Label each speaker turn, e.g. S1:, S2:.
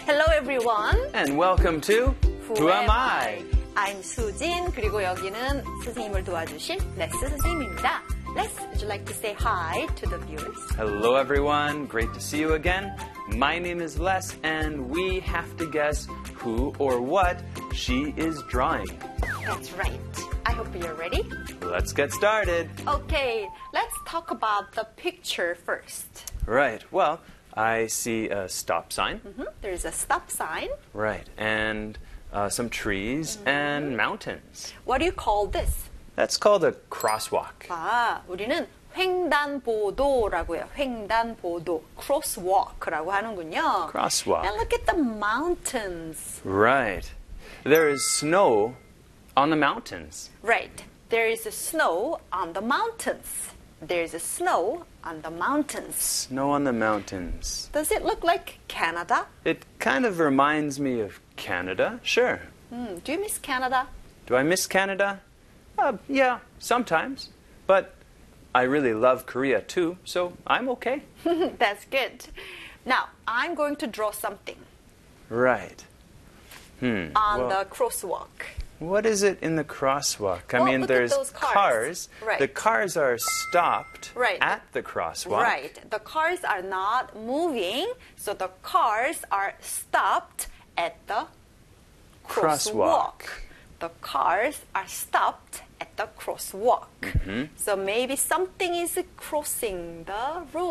S1: Hello everyone.
S2: And welcome to Who Am I?
S1: I'm 수진. 그리고 여기는 선생님을 도와주실 레스 선생님입니다. Les, would you like to say hi to the viewers?
S2: Hello everyone, great to see you again. My name is Les and we have to guess who or what she is drawing.
S1: That's right. I hope you're ready.
S2: Let's get started.
S1: Okay, let's talk about the picture first.
S2: Right, well, I see a stop sign.
S1: There's a stop sign.
S2: Right, and some trees and mountains.
S1: What do you call this?
S2: That's called a crosswalk.
S1: 아, 우리는 횡단보도라고 해요. 횡단보도, crosswalk라고 하는군요.
S2: Crosswalk.
S1: And look at the mountains.
S2: Right. There is snow on the mountains.
S1: Right. There is snow on the mountains. There's snow on the mountains.
S2: Snow on the mountains.
S1: Does it look like Canada?
S2: It kind of reminds me of Canada. Sure.
S1: Do you miss Canada?
S2: Do I miss Canada? Yeah, sometimes. But I really love Korea too, so I'm okay.
S1: That's good. Now, I'm going to draw something
S2: Right.
S1: on
S2: well,
S1: the crosswalk.
S2: What is it in the crosswalk? I
S1: Well,
S2: mean,
S1: look at
S2: there's
S1: those cars. Right.
S2: The cars are stopped
S1: Right.
S2: at the crosswalk.
S1: Right. The cars are not moving, so the cars are stopped at the crosswalk. The cars are stopped at the crosswalk. So maybe something is crossing the road.